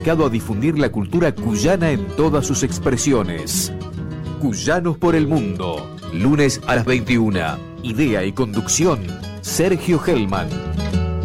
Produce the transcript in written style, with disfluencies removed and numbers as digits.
dedicado a difundir la cultura cuyana en todas sus expresiones. Cuyanos por el Mundo, lunes a las 21. Idea y conducción, Sergio Hellman.